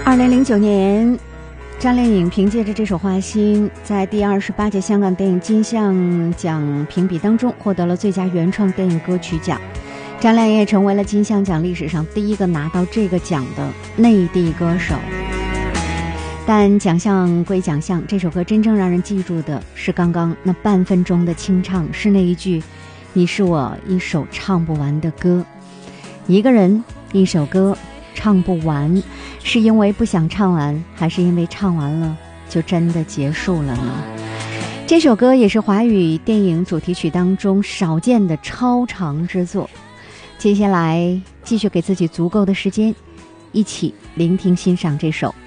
2009年，张靓颖凭借着这首《花心》在第28届香港电影金像奖评比当中获得了最佳原创电影歌曲奖。张靓颖也成为了金像奖历史上第一个拿到这个奖的内地歌手。但奖项归奖项，这首歌真正让人记住的是刚刚那半分钟的清唱，是那一句“你是我一首唱不完的歌”。一个人一首歌唱不完，是因为不想唱完，还是因为唱完了就真的结束了呢？这首歌也是华语电影主题曲当中少见的超长之作。接下来继续给自己足够的时间，一起聆听欣赏这首